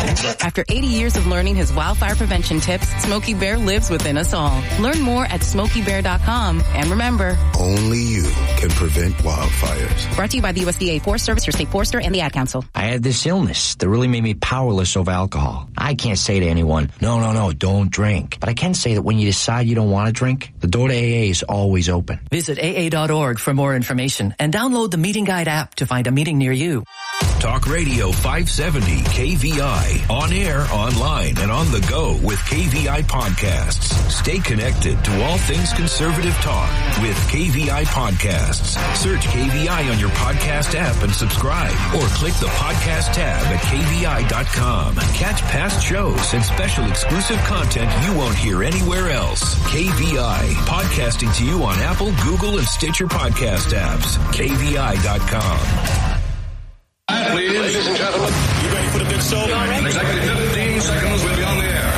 After 80 years of learning his wildfire prevention tips, Smokey Bear lives within us all. Learn more at SmokeyBear.com. And remember, only you can prevent wildfires. Brought to you by the USDA Forest Service, your state forester, and the Ad Council. I had this illness that really made me powerless over alcohol. I can't say to anyone, no, don't drink. But I can say that when you decide you don't want to drink, the door to AA is always open. Visit AA.org for more information and download the Meeting Guide app to find a meeting near you. Talk Radio 570 KVI. On air, online, and on the go with KVI Podcasts. Stay connected to all things conservative talk with KVI Podcasts. Search KVI on your podcast app and subscribe, or click the podcast tab at KVI.com. Catch past shows and special exclusive content you won't hear anywhere else. KVI, podcasting to you on Apple, Google, and Stitcher podcast apps. KVI.com. Please. Ladies and gentlemen, you ready for the big show? In exactly 15 seconds, we'll be on the air.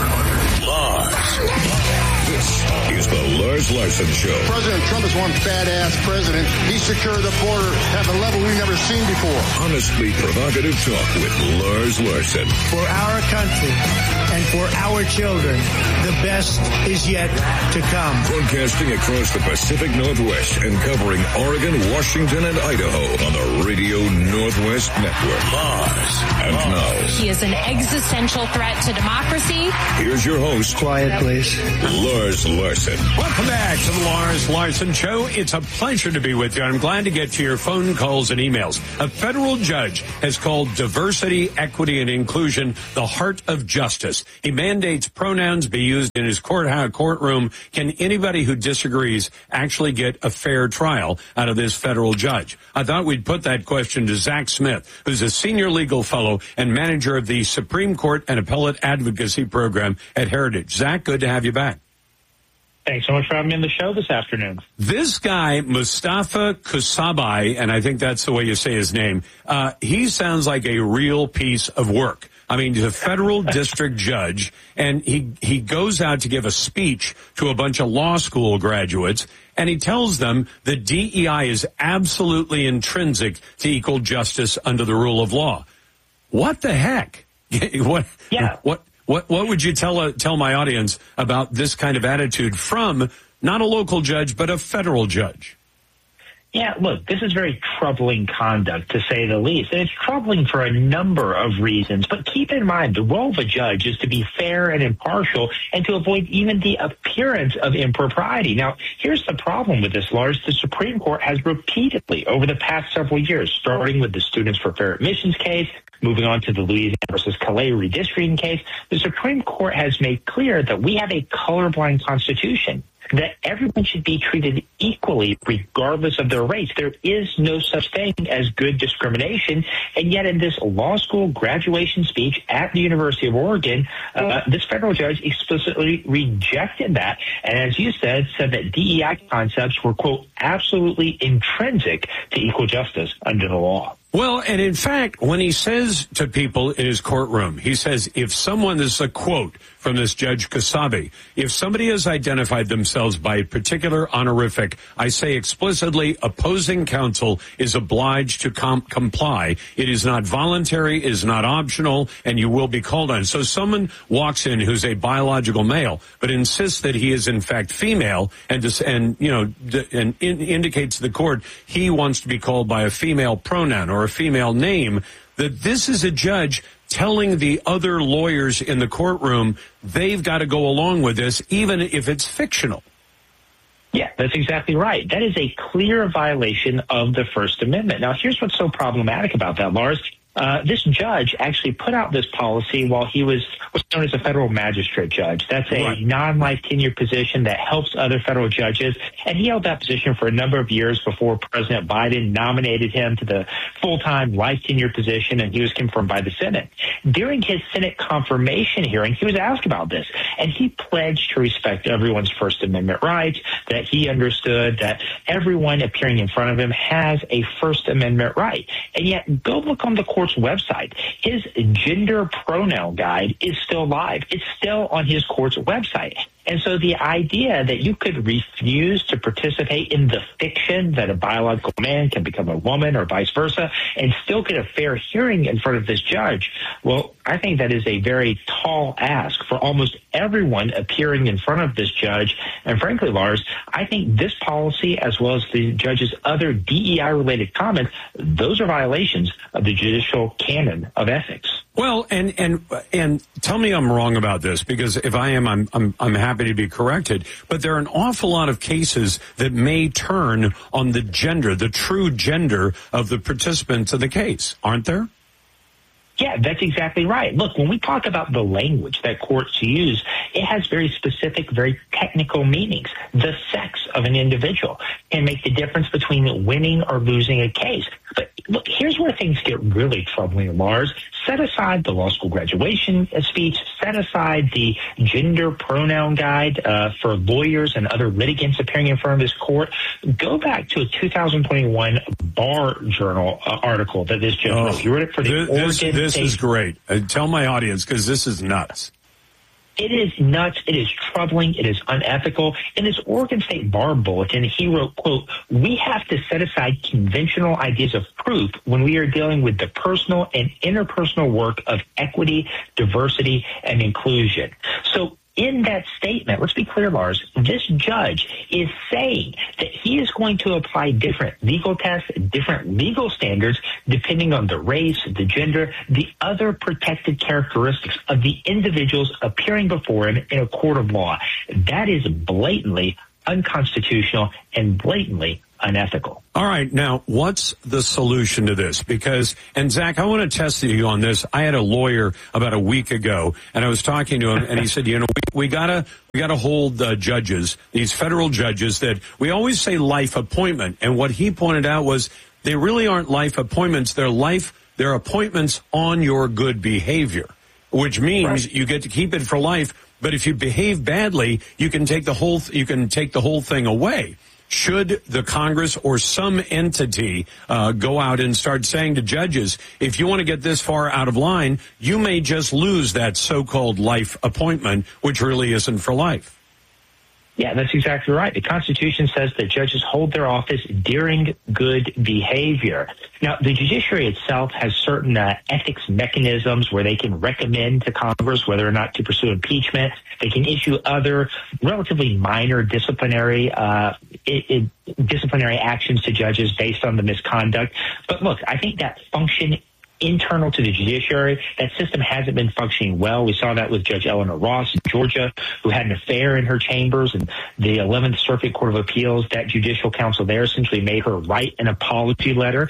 Lars. This is the Lars Larson Show. President Trump is one badass president. He secured the border at a level we've never seen before. Honestly provocative talk with Lars Larson. For our country and for our children, the best is yet to come. Broadcasting across the Pacific Northwest and covering Oregon, Washington, and Idaho on the Radio Northwest Network. Lars. And now. He is an existential threat to democracy. Here's your host. Quiet, please. Lars Larson. Welcome back to the Lars Larson Show. It's a pleasure to be with you. I'm glad to get to your phone calls and emails. A federal judge has called diversity, equity, and inclusion the heart of justice. He mandates pronouns be used in his courtroom. Can anybody who disagrees actually get a fair trial out of this federal judge? I thought we'd put that question to Zach Smith, who's a senior legal fellow and manager of the Supreme Court and Appellate Advocacy Program at Heritage. Zach, good to have you back. Thanks so much for having me on the show this afternoon. This guy, Mustafa Kusabai, and I think that's the way you say his name, he sounds like a real piece of work. I mean, he's a federal district judge, and he goes out to give a speech to a bunch of law school graduates, and he tells them that DEI is absolutely intrinsic to equal justice under the rule of law. What the heck? What would you tell my audience about this kind of attitude from not a local judge, but a federal judge? Yeah, look, this is very troubling conduct, to say the least. And it's troubling for a number of reasons. But keep in mind, the role of a judge is to be fair and impartial and to avoid even the appearance of impropriety. Now, here's the problem with this, Lars. The Supreme Court has repeatedly, over the past several years, starting with the Students for Fair Admissions case, moving on to the Louisiana versus Calais redistricting case, the Supreme Court has made clear that we have a colorblind constitution, that everyone should be treated equally regardless of their race. There is no such thing as good discrimination. And yet in this law school graduation speech at the University of Oregon, this federal judge explicitly rejected that. And as you said that DEI concepts were, quote, absolutely intrinsic to equal justice under the law. Well, and in fact, when he says to people in his courtroom, he says, if someone, this is a quote from this Judge Kasabi, if somebody has identified themselves by a particular honorific, I say explicitly, opposing counsel is obliged to comply. It is not voluntary, it is not optional, and you will be called on. So someone walks in who's a biological male, but insists that he is in fact female, and indicates to the court he wants to be called by a female pronoun or a female name, that this is a judge telling the other lawyers in the courtroom they've got to go along with this, even if it's fictional. Yeah, that's exactly right. That is a clear violation of the First Amendment. Now, here's what's so problematic about that, Lars. This judge actually put out this policy while he was what's known as a federal magistrate judge. That's a non-life tenure position that helps other federal judges. And he held that position for a number of years before President Biden nominated him to the full-time life tenure position, and he was confirmed by the Senate. During his Senate confirmation hearing, he was asked about this, and he pledged to respect everyone's First Amendment rights, that he understood that everyone appearing in front of him has a First Amendment right. And yet, go look on the court's website. His gender pronoun guide is still live. It's still on his court's website. And so the idea that you could refuse to participate in the fiction that a biological man can become a woman or vice versa and still get a fair hearing in front of this judge, well, I think that is a very tall ask for almost everyone appearing in front of this judge. And frankly, Lars, I think this policy, as well as the judge's other DEI-related comments, those are violations of the judicial canon of ethics. Well, and tell me I'm wrong about this, because if I am, I'm happy to be corrected. But there are an awful lot of cases that may turn on the gender, the true gender of the participants of the case, aren't there? Yeah, that's exactly right. Look, when we talk about the language that courts use, it has very specific, very technical meanings. The sex of an individual can make the difference between winning or losing a case. But look, here's where things get really troubling, Lars. Set aside the law school graduation speech, set aside the gender pronoun guide for lawyers and other litigants appearing in front of this court. Go back to a 2021 Bar Journal article that this judge wrote. You read it for the Oregon This is great. Tell my audience, because this is nuts. It is nuts. It is troubling. It is unethical. In this Oregon State Bar Bulletin, he wrote, quote, "We have to set aside conventional ideas of proof when we are dealing with the personal and interpersonal work of equity, diversity, and inclusion." So in that statement, let's be clear, Lars, this judge is saying that he is going to apply different legal tests, different legal standards, depending on the race, the gender, the other protected characteristics of the individuals appearing before him in a court of law. That is blatantly unconstitutional and blatantly unethical. All right. Now, what's the solution to this? Because, and Zach, I want to test you on this. I had a lawyer about a week ago, and I was talking to him, and he said, you know, we gotta hold judges, these federal judges, that we always say life appointment. And what he pointed out was they really aren't life appointments. They're appointments on your good behavior, which means you get to keep it for life. But if you behave badly, you can take the whole thing away. Should the Congress or some entity go out and start saying to judges, if you want to get this far out of line, you may just lose that so-called life appointment, which really isn't for life? Yeah, that's exactly right. The Constitution says that judges hold their office during good behavior. Now, the judiciary itself has certain ethics mechanisms where they can recommend to Congress whether or not to pursue impeachment. They can issue other relatively minor disciplinary actions to judges based on the misconduct. But look, I think that function internal to the judiciary, that system hasn't been functioning well. We saw that with Judge Eleanor Ross in Georgia, who had an affair in her chambers, and the 11th Circuit Court of Appeals, that judicial council there essentially made her write an apology letter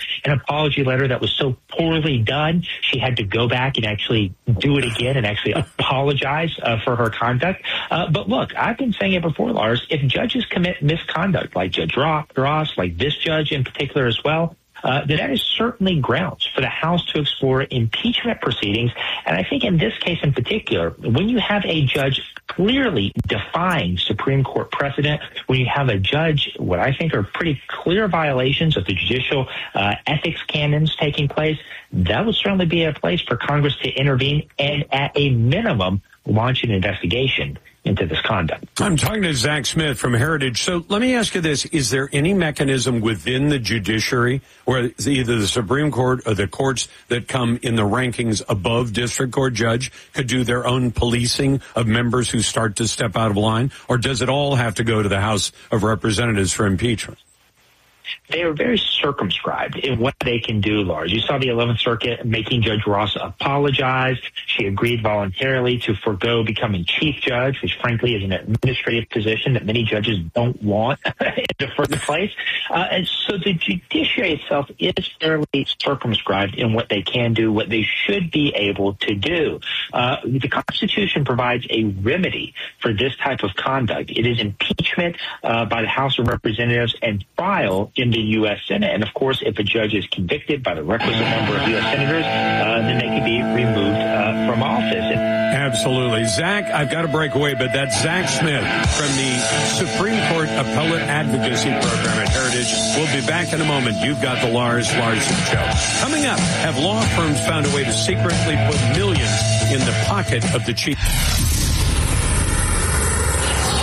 that was so poorly done, she had to go back and actually do it again and actually apologize for her conduct. But look, I've been saying it before, Lars, if judges commit misconduct, like Judge Ross, like this judge in particular as well, then that is certainly grounds for the House to explore impeachment proceedings. And I think in this case in particular, when you have a judge clearly defying Supreme Court precedent, when you have a judge, what I think are pretty clear violations of the judicial ethics canons taking place, that would certainly be a place for Congress to intervene and at a minimum launch an investigation into this conduct. I'm talking to Zach Smith from Heritage. So let me ask you this. Is there any mechanism within the judiciary where either the Supreme Court or the courts that come in the rankings above district court judge could do their own policing of members who start to step out of line? Or does it all have to go to the House of Representatives for impeachment? They are very circumscribed in what they can do, Lars. You saw the 11th Circuit making Judge Ross apologize. She agreed voluntarily to forego becoming chief judge, which frankly is an administrative position that many judges don't want in the first place. And so the judiciary itself is fairly circumscribed in what they can do, what they should be able to do. The Constitution provides a remedy for this type of conduct. It is impeachment by the House of Representatives and trial in the U.S. Senate. And of course, if a judge is convicted by the requisite number of U.S. senators, then they can be removed from office. Absolutely. Zach, I've got to break away, but that's Zach Smith from the Supreme Court Appellate Advocacy Program at Heritage. We'll be back in a moment. You've got the Lars Larson Show. Coming up, have law firms found a way to secretly put millions in the pocket of the chief?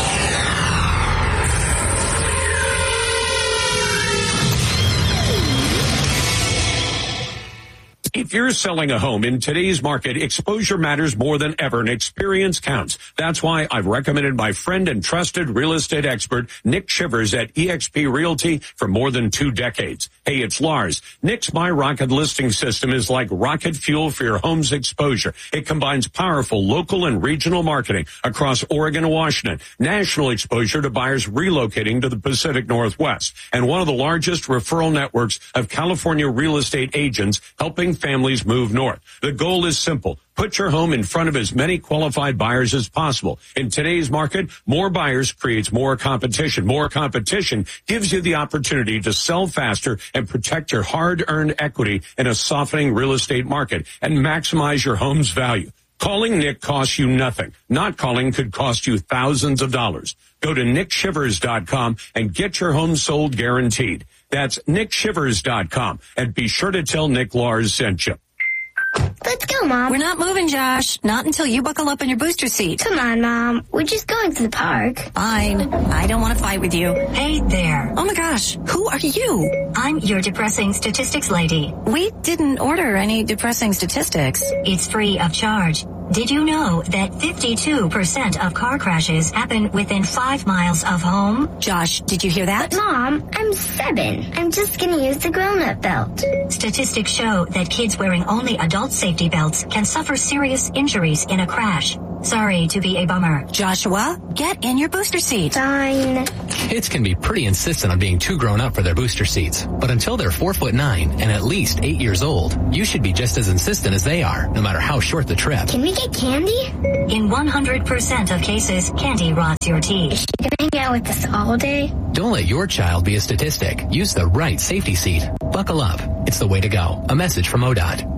If you're selling a home in today's market, exposure matters more than ever, and experience counts. That's why I've recommended my friend and trusted real estate expert, Nick Shivers at eXp Realty for more than 2 decades. Hey, it's Lars. Nick's My Rocket listing system is like rocket fuel for your home's exposure. It combines powerful local and regional marketing across Oregon and Washington, national exposure to buyers relocating to the Pacific Northwest, and one of the largest referral networks of California real estate agents helping families move north. The goal is simple. Put your home in front of as many qualified buyers as possible. In today's market, more buyers creates more competition. More competition gives you the opportunity to sell faster and protect your hard-earned equity in a softening real estate market and maximize your home's value. Calling Nick costs you nothing. Not calling could cost you thousands of dollars. Go to nickshivers.com and get your home sold guaranteed. That's nickshivers.com. And be sure to tell Nick Lars sent you. Let's go, Mom. We're not moving, Josh. Not until you buckle up in your booster seat. Come on, Mom. We're just going to the park. Fine. I don't want to fight with you. Hey there. Oh my gosh. Who are you? I'm your depressing statistics lady. We didn't order any depressing statistics. It's free of charge. Did you know that 52% of car crashes happen within 5 miles of home? Josh, did you hear that? But Mom, I'm 7. I'm just going to use the grown-up belt. Statistics show that kids wearing only adult safety belts can suffer serious injuries in a crash. Sorry to be a bummer. Joshua, get in your booster seat. Fine. Kids can be pretty insistent on being too grown up for their booster seats. But until they're 4'9" and at least 8 years old, you should be just as insistent as they are, no matter how short the trip. Can we get candy? In 100% of cases, candy rots your teeth. Is she gonna hang out with us all day? Don't let your child be a statistic. Use the right safety seat. Buckle up. It's the way to go. A message from ODOT.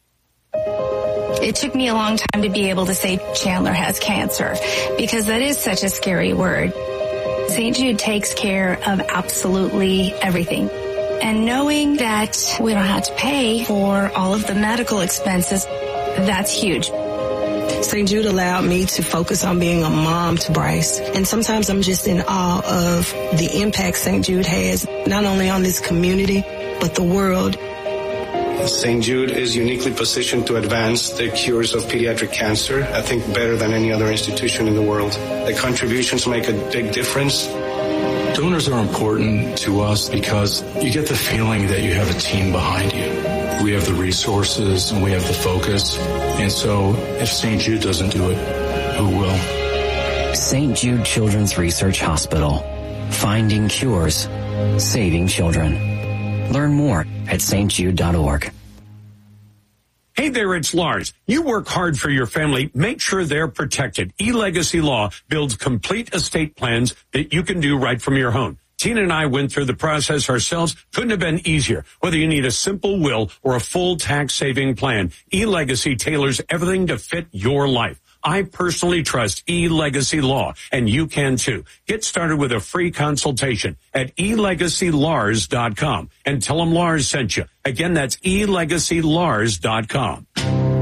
It took me a long time to be able to say Chandler has cancer because that is such a scary word. St. Jude takes care of absolutely everything. And knowing that we don't have to pay for all of the medical expenses, that's huge. St. Jude allowed me to focus on being a mom to Bryce. And sometimes I'm just in awe of the impact St. Jude has, not only on this community, but the world. St. Jude is uniquely positioned to advance the cures of pediatric cancer, I think better than any other institution in the world. The contributions make a big difference. Donors are important to us because you get the feeling that you have a team behind you. We have the resources and we have the focus. And so if St. Jude doesn't do it, who will? St. Jude Children's Research Hospital. Finding cures. Saving children. Learn more at stjude.org. Hey there, it's Lars. You work hard for your family. Make sure they're protected. eLegacy Law builds complete estate plans that you can do right from your home. Tina and I went through the process ourselves. Couldn't have been easier. Whether you need a simple will or a full tax-saving plan, eLegacy tailors everything to fit your life. I personally trust eLegacy Law, and you can too. Get started with a free consultation at elegacylars.com and tell them Lars sent you. Again, that's elegacylars.com.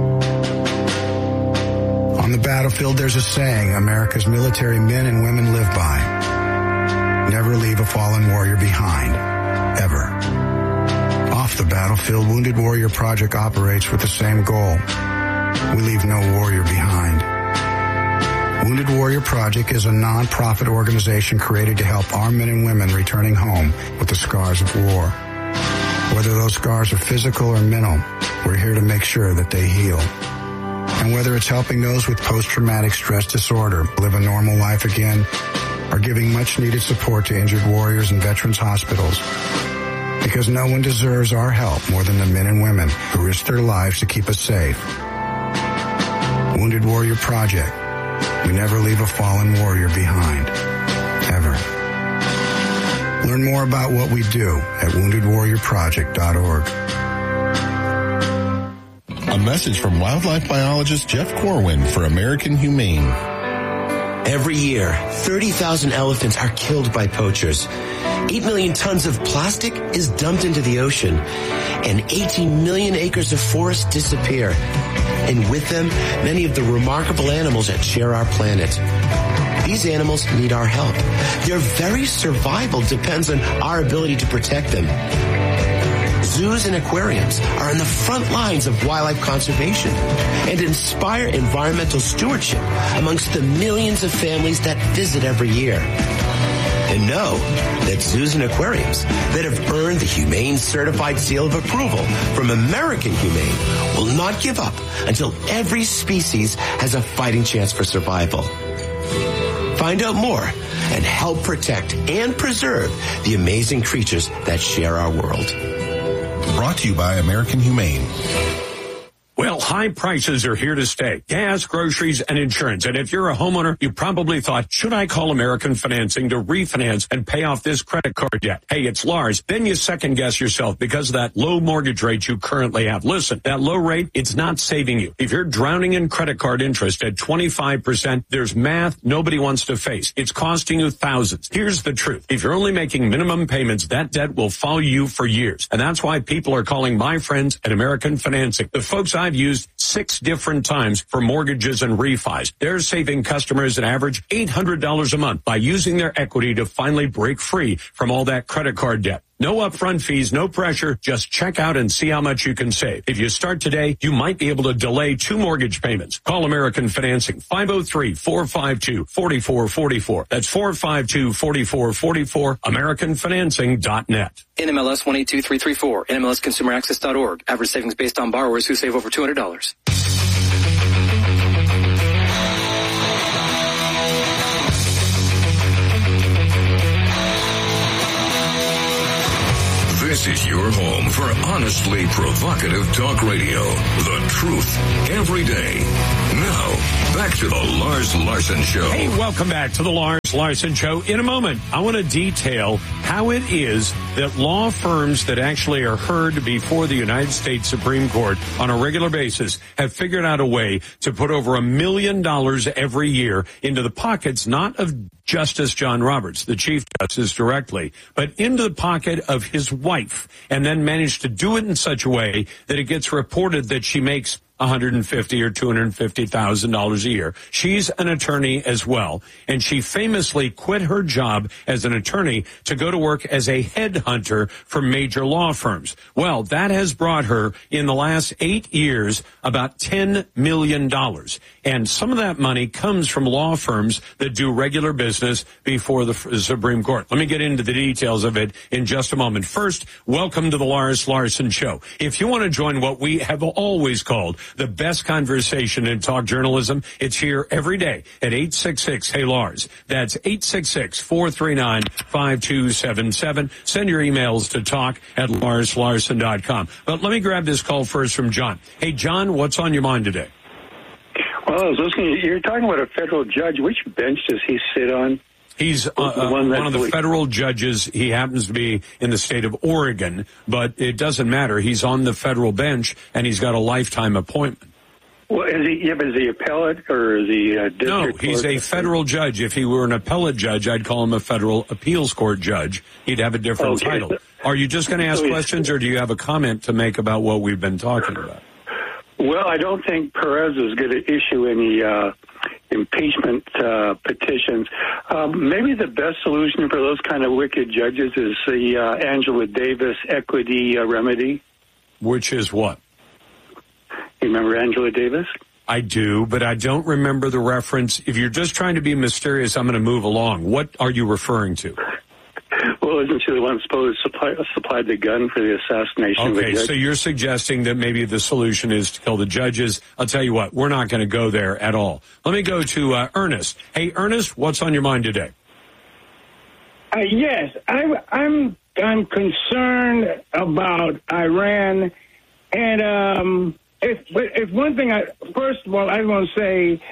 On the battlefield, there's a saying America's military men and women live by. Never leave a fallen warrior behind, ever. Off the battlefield, Wounded Warrior Project operates with the same goal. We leave no warrior behind. Wounded Warrior Project is a non-profit organization created to help our men and women returning home with the scars of war. Whether those scars are physical or mental, we're here to make sure that they heal. And whether it's helping those with post-traumatic stress disorder live a normal life again, or giving much-needed support to injured warriors in veterans hospitals, because no one deserves our help more than the men and women who risk their lives to keep us safe. Wounded Warrior Project. We never leave a fallen warrior behind. Ever. Learn more about what we do at woundedwarriorproject.org. A message from wildlife biologist Jeff Corwin for American Humane. Every year, 30,000 elephants are killed by poachers. 8 million tons of plastic is dumped into the ocean, and 18 million acres of forest disappear. And with them, many of the remarkable animals that share our planet. These animals need our help. Their very survival depends on our ability to protect them. zoos and aquariums are on the front lines of wildlife conservation and inspire environmental stewardship amongst the millions of families that visit every year. And know that zoos and aquariums that have earned the Humane Certified Seal of Approval from American Humane will not give up until every species has a fighting chance for survival. Find out more and help protect and preserve the amazing creatures that share our world. Brought to you by American Humane. Well, high prices are here to stay. Gas, groceries, and insurance. And if you're a homeowner, you probably thought, should I call American Financing to refinance and pay off this credit card debt? Hey, it's Lars. Then you second guess yourself because of that low mortgage rate you currently have. Listen, that low rate, it's not saving you. If you're drowning in credit card interest at 25%, there's math nobody wants to face. It's costing you thousands. Here's the truth. If you're only making minimum payments, that debt will follow you for years. And that's why people are calling my friends at American Financing. The folks I've used 6 different times for mortgages and refis. They're saving customers an average $800 a month by using their equity to finally break free from all that credit card debt. No upfront fees, no pressure. Just check out and see how much you can save. If you start today, you might be able to delay 2 mortgage payments. Call American Financing, 503-452-4444. That's 452-4444, AmericanFinancing.net. NMLS 182334, NMLSConsumerAccess.org. Average savings based on borrowers who save over $200. This is your home for honestly provocative talk radio. The truth every day. Now, back to the Lars Larson Show. Hey, welcome back to the Lars Larson Show. In a moment, I want to detail how it is that law firms that actually are heard before the United States Supreme Court on a regular basis have figured out a way to put over $1 million every year into the pockets, not of Justice John Roberts, the Chief Justice directly, but into the pocket of his wife, and then managed to do it in such a way that it gets reported that she makes $150,000 or $250,000 a year. She's an attorney as well, and she famously quit her job as an attorney to go to work as a headhunter for major law firms. Well, that has brought her, in the last 8 years, about $10 million. And some of that money comes from law firms that do regular business before the Supreme Court. Let me get into the details of it in just a moment. First, welcome to the Lars Larson Show. If you want to join what we have always called the best conversation in talk journalism, it's here every day at 866-HEY-LARS. That's 866-439-5277. Send your emails to talk@LarsLarson.com. But let me grab this call first from John. Hey, John, what's on your mind today? Well, I was listening. You're talking about a federal judge. Which bench does he sit on? He's one of the federal judges. He happens to be in the state of Oregon, but it doesn't matter. He's on the federal bench, and he's got a lifetime appointment. Well, is he appellate or is he district? No, he's a federal judge. If he were an appellate judge, I'd call him a federal appeals court judge. He'd have a different title. Are you just going to ask questions, or do you have a comment to make about what we've been talking about? Well, I don't think Perez is going to issue any impeachment petitions. Maybe the best solution for those kind of wicked judges is the Angela Davis equity remedy. Which is what? You remember Angela Davis? I do, but I don't remember the reference. If you're just trying to be mysterious, I'm going to move along. What are you referring to? Well, isn't she the one supposed to supply the gun for the assassination of the judge? Okay, so you're suggesting that maybe the solution is to kill the judges. I'll tell you what, we're not going to go there at all. Let me go to Ernest. Hey, Ernest, what's on your mind today? Yes, I'm concerned about Iran, and if one thing, first of all, I want to say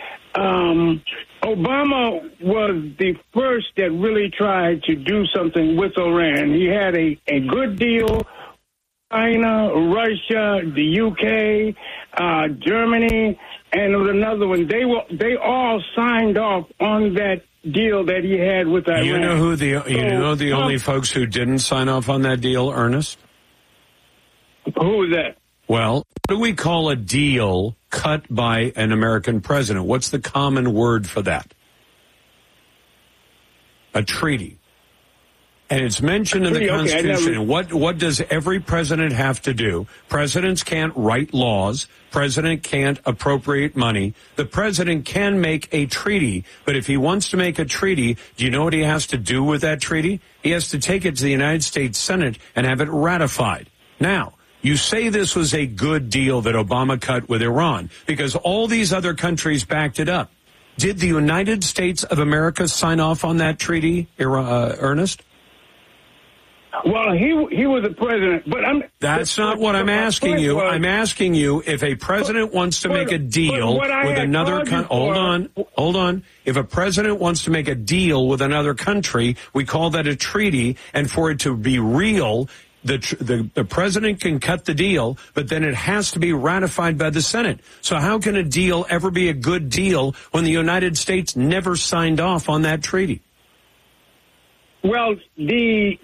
Obama was the first that really tried to do something with Iran. He had a good deal. China, Russia, the UK, Germany, and there was another one. They all signed off on that deal that he had with Iran. You know the only folks who didn't sign off on that deal, Ernest? Who was that? Well, what do we call a deal cut by an American president? What's the common word for that? A treaty. And it's mentioned in the Constitution. What does every president have to do? Presidents can't write laws. President can't appropriate money. The president can make a treaty, but if he wants to make a treaty, do you know what he has to do with that treaty? He has to take it to the United States Senate and have it ratified. Now, you say this was a good deal that Obama cut with Iran because all these other countries backed it up. Did the United States of America sign off on that treaty, Ernest? Well, he was a president, but That's not what I'm asking you. I'm asking you if a president wants to make a deal with another country. Hold on. If a president wants to make a deal with another country, we call that a treaty, and for it to be real, the president can cut the deal, but then it has to be ratified by the Senate. So how can a deal ever be a good deal when the United States never signed off on that treaty? Well, the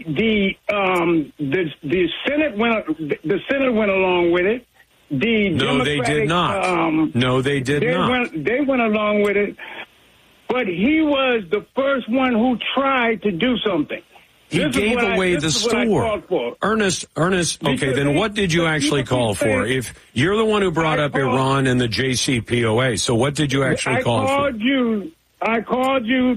Senate went along with it. No, they did not. No, they did not. They went along with it, but he was the first one who tried to do something. He gave away the store. Ernest, okay, then what did you actually call for? If you're the one who brought up Iran and the JCPOA, so what did you actually call for? I called you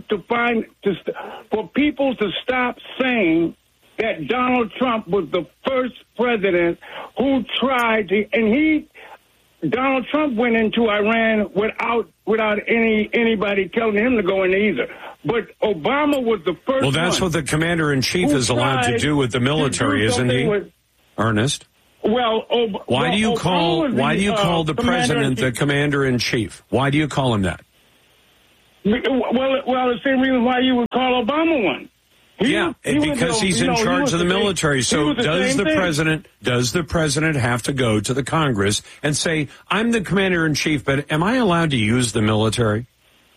for people to stop saying that Donald Trump was the first president who tried to, and Donald Trump went into Iran without anybody telling him to go in either. But Obama was the first. Well, that's what the commander-in-chief is allowed to do with the military, isn't he? Ernest? Well, why do you call the president the commander-in-chief? Why do you call him that? Well, the same reason why you would call Obama one. Because he's in charge of the military. So does the president have to go to the Congress and say, I'm the commander-in-chief, but am I allowed to use the military?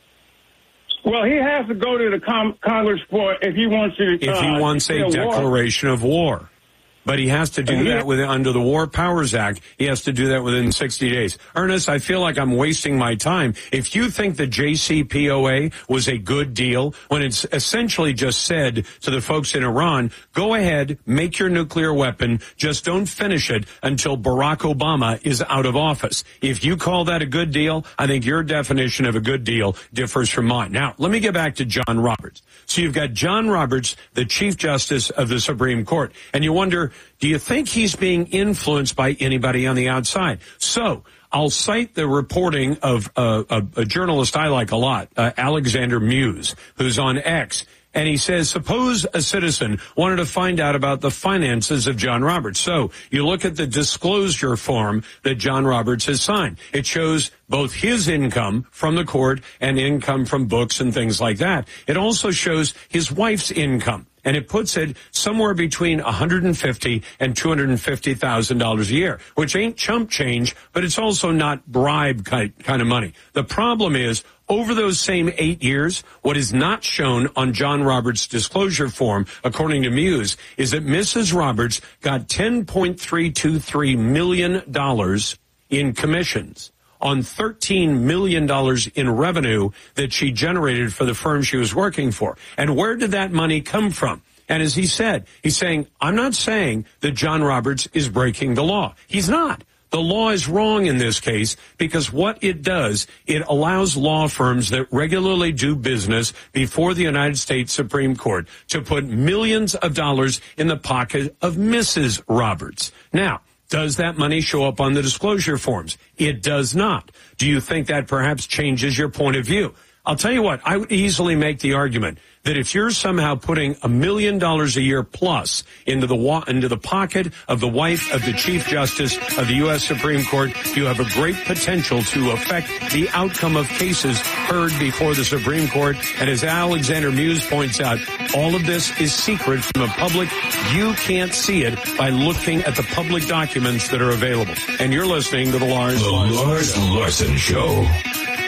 Well, he has to go to the Congress for if he wants to. If he wants a declaration of war. But he has to do that under the War Powers Act. He has to do that within 60 days. Ernest, I feel like I'm wasting my time. If you think the JCPOA was a good deal, when it's essentially just said to the folks in Iran, go ahead, make your nuclear weapon, just don't finish it until Barack Obama is out of office. If you call that a good deal, I think your definition of a good deal differs from mine. Now, let me get back to John Roberts. So you've got John Roberts, the Chief Justice of the Supreme Court, and you wonder, do you think he's being influenced by anybody on the outside? So I'll cite the reporting of a journalist I like a lot, Alexander Muse, who's on X. And he says, suppose a citizen wanted to find out about the finances of John Roberts. So you look at the disclosure form that John Roberts has signed. It shows both his income from the court and income from books and things like that. It also shows his wife's income. And it puts it somewhere between $150,000 and $250,000 a year, which ain't chump change, but it's also not bribe kind of money. The problem is, over those same 8 years, what is not shown on John Roberts' disclosure form, according to Muse, is that Mrs. Roberts got $10.323 million in commissions on $13 million in revenue that she generated for the firm she was working for. And where did that money come from? And as he said, he's saying, I'm not saying that John Roberts is breaking the law. He's not. The law is wrong in this case because what it does, it allows law firms that regularly do business before the United States Supreme Court to put millions of dollars in the pocket of Mrs. Roberts. Now, does that money show up on the disclosure forms? It does not. Do you think that perhaps changes your point of view? I'll tell you what, I would easily make the argument that if you're somehow putting $1 million a year plus into the pocket of the wife of the Chief Justice of the U.S. Supreme Court, you have a great potential to affect the outcome of cases heard before the Supreme Court. And as Alexander Muse points out, all of this is secret from the public. You can't see it by looking at the public documents that are available. And you're listening to The Lars Larson Show.